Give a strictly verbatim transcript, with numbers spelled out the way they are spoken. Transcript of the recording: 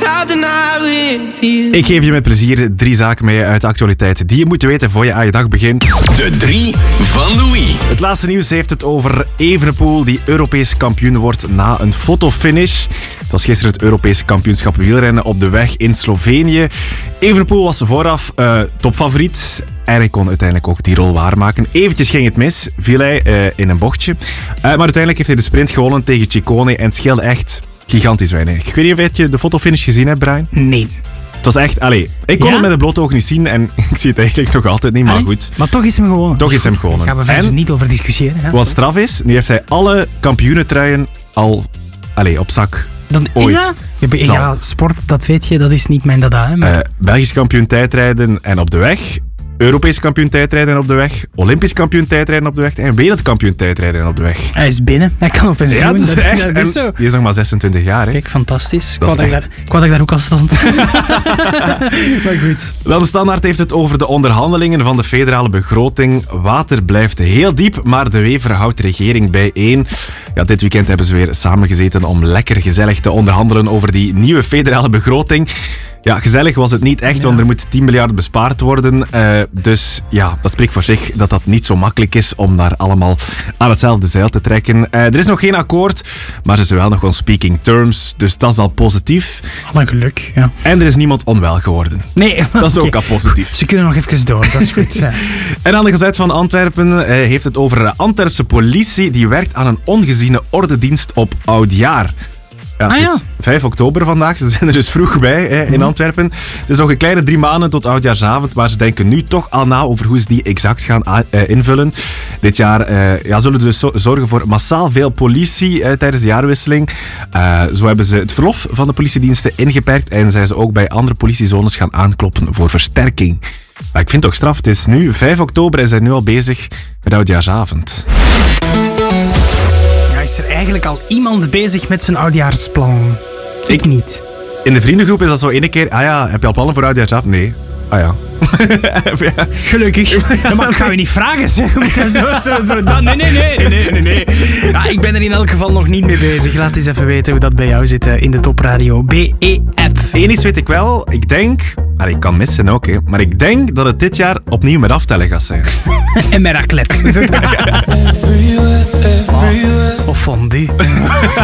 Ik geef je met plezier drie zaken mee uit de actualiteit die je moet weten voor je aan je dag begint. De drie van Louis. Het laatste nieuws heeft het over Evenepoel, die Europees kampioen wordt na een fotofinish. Het was gisteren het Europese kampioenschap wielrennen op de weg in Slovenië. Evenepoel was vooraf uh, topfavoriet. En hij kon uiteindelijk ook die rol waarmaken. Eventjes ging het mis, viel hij uh, in een bochtje. Uh, maar uiteindelijk heeft hij de sprint gewonnen tegen Ciccone en het scheelde echt gigantisch weinig. Ik weet niet of je de fotofinish gezien hebt, Brian? Nee. Het was echt, allee, ik kon Ja? het met de blote oog niet zien en ik zie het eigenlijk nog altijd niet, maar Allee, goed. Maar toch is hem gewonnen. Toch is hem gewonnen. Daar gaan we verder En niet over discussiëren. Hè? wat straf is, nu heeft hij alle kampioenentruien al allee, op zak. Dan ooit. is dat? Ja, be- ja, sport, dat weet je, dat is niet mijn dada. Hè, maar... Uh, Belgisch kampioen tijdrijden en op de weg. Europees kampioen tijdrijden op de weg. Olympisch kampioen tijdrijden op de weg. En wereldkampioen tijdrijden op de weg. Hij is binnen, hij kan op pensioen. Ja, dat is dat, echt. dat En is zo. die is nog maar zesentwintig jaar. Hè. Kijk, fantastisch. Ik Dat wou is dat, ik daar- ik wou dat ik daar ook al stond. Maar goed. Wel, de Standaard heeft het over de onderhandelingen van de federale begroting. Water blijft heel diep, maar de Wever houdt de regering bijeen. Ja, dit weekend hebben ze weer samengezeten om lekker gezellig te onderhandelen over die nieuwe federale begroting. Ja, gezellig was het niet echt, Ja. want er moet tien miljard bespaard worden. Uh, dus ja, dat spreekt voor zich dat dat niet zo makkelijk is om daar allemaal aan hetzelfde zeil te trekken. Uh, er is nog geen akkoord, maar ze zijn wel nog on speaking terms, dus dat is al positief. Alle geluk, ja. En er is niemand onwel geworden. Nee, Dat is oké. ook al positief. Ze kunnen nog even door, dat is goed. Ja. En aan de Gazet van Antwerpen uh, heeft het over de Antwerpse politie die werkt aan een ongeziene ordedienst op Oudjaar. Ja, het Ah, ja. is vijf oktober vandaag, ze zijn er dus vroeg bij hè, in Antwerpen. Het is nog een kleine drie maanden tot Oudjaarsavond, maar ze denken nu toch al na over hoe ze die exact gaan a- uh, invullen. Dit jaar uh, ja, zullen ze dus zo- zorgen voor massaal veel politie uh, tijdens de jaarwisseling. Uh, zo hebben ze het verlof van de politiediensten ingeperkt en zijn ze ook bij andere politiezones gaan aankloppen voor versterking. Maar ik vind het toch straf, het is nu vijf oktober en ze zijn nu al bezig met Oudjaarsavond. Ja, is er eigenlijk al iemand bezig met zijn oudejaarsplan? Ik niet. In de vriendengroep is dat zo ene keer, ah ja, heb je al plannen voor Oudjaarsavond? Nee. Ah ja. Ja. Gelukkig. Ja, maar ik ga je niet vragen, zeg. Je moet dat zo, zo, zo. Dat, nee, nee, nee, nee, nee, nee. Ja, ik ben er in elk geval nog niet mee bezig. Laat eens even weten hoe dat bij jou zit uh, in de Topradio B E-app. Eén iets weet ik wel, ik denk, ah, ik kan missen ook, hè, maar ik denk dat het dit jaar opnieuw met aftellen gaat zijn. En met raclette. Zo. Oh, of fondue.